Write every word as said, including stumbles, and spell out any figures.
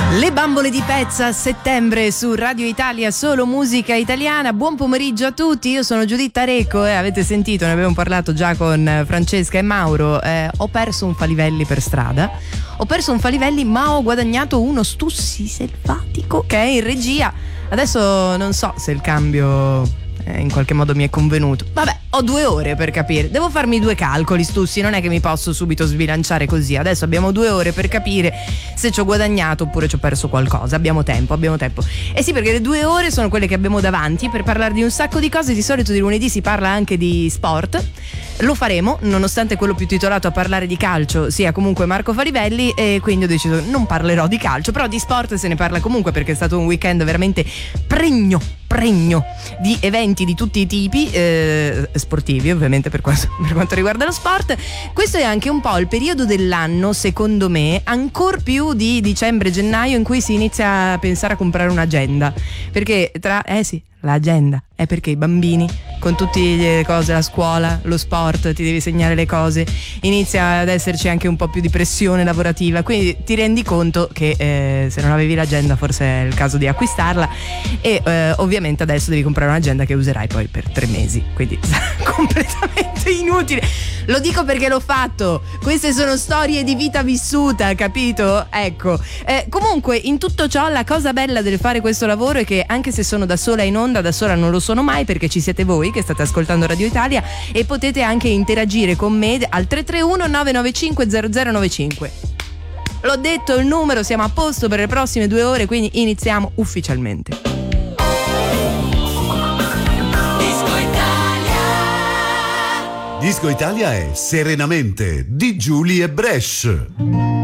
Le bambole di pezza a settembre su Radio Italia, solo musica italiana. Buon pomeriggio a tutti, io sono Giuditta Recco e eh, avete sentito, ne abbiamo parlato già con Francesca e Mauro. Eh, ho perso un Falivelli per strada, ho perso un Falivelli ma ho guadagnato uno Stussi selvatico che è in regia. Adesso non so se il cambio eh, in qualche modo mi è convenuto. Vabbè, ho due ore per capire, devo farmi due calcoli, Stussi, non è che mi posso subito sbilanciare così. Adesso abbiamo due ore per capire se ci ho guadagnato oppure ci ho perso qualcosa. Abbiamo tempo, abbiamo tempo. Eh sì, perché le due ore sono quelle che abbiamo davanti per parlare di un sacco di cose. Di solito di lunedì si parla anche di sport. Lo faremo, nonostante quello più titolato a parlare di calcio sia comunque Marco Falivelli, e quindi ho deciso non parlerò di calcio, però di sport se ne parla comunque, perché è stato un weekend veramente pregno pregno di eventi di tutti i tipi, eh, sportivi ovviamente per quanto, per quanto riguarda lo sport. Questo è anche un po' il periodo dell'anno, secondo me, ancor più di dicembre-gennaio, in cui si inizia a pensare a comprare un'agenda, perché tra, eh sì, l'agenda è perché i bambini, con tutte le cose, la scuola, lo sport, ti devi segnare le cose, inizia ad esserci anche un po' più di pressione lavorativa, quindi ti rendi conto che eh, se non avevi l'agenda forse è il caso di acquistarla, e eh, ovviamente adesso devi comprare un'agenda che userai poi per tre mesi, quindi sarà completamente inutile. Lo dico perché l'ho fatto, queste sono storie di vita vissuta, capito? Ecco, eh, comunque in tutto ciò la cosa bella del fare questo lavoro è che anche se sono da sola in onda, da sola non lo sono mai, perché ci siete voi che state ascoltando Radio Italia e potete anche interagire con me al tre tre uno nove nove cinque zero zero nove cinque. L'ho detto il numero, siamo a posto per le prossime due ore, quindi iniziamo ufficialmente. Disco Italia. Disco Italia è Serenamente di Giulia e Brescia.